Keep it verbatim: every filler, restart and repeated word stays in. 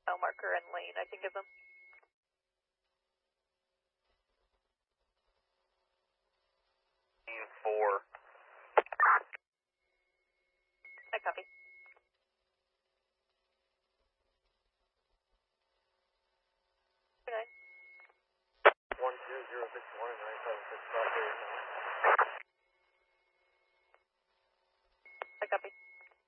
mile marker and lane I can give them. Four. I copy.